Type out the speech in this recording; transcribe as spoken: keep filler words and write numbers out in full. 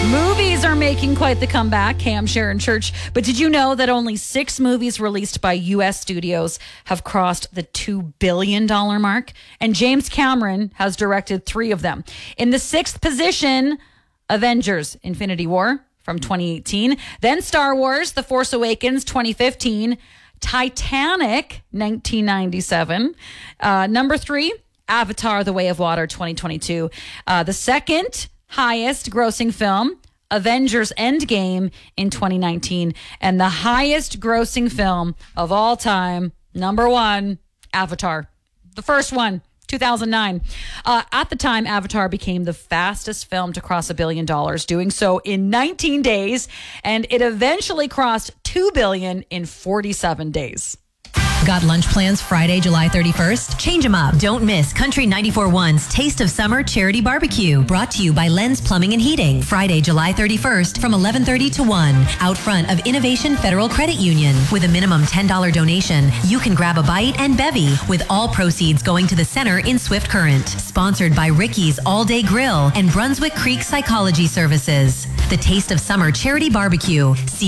Movies are making quite the comeback, Cam, Sharon Church. But did you know that only six movies released by U S studios have crossed the two billion dollars mark? And James Cameron has directed three of them. In the sixth position, Avengers: Infinity War from twenty eighteen. Then Star Wars: The Force Awakens, twenty fifteen. Titanic, nineteen ninety-seven. Uh, number three, Avatar: The Way of Water, twenty twenty-two. Uh, the second highest grossing film, Avengers: Endgame in twenty nineteen. And the highest grossing film of all time, number one, Avatar. The first one, two thousand nine. Uh, at the time, Avatar became the fastest film to cross a billion dollars, doing so in nineteen days. And it eventually crossed two billion dollars in forty-seven days. Got lunch plans Friday, July thirty-first? Change them up. Don't miss Country ninety-four point one's Taste of Summer Charity Barbecue, brought to you by Lens Plumbing and Heating. Friday, July thirty-first from eleven thirty to one, out front of Innovation Federal Credit Union. With a minimum ten dollars donation, you can grab a bite and bevy, with all proceeds going to the center in Swift Current. Sponsored by Ricky's All Day Grill and Brunswick Creek Psychology Services. The Taste of Summer Charity Barbecue. See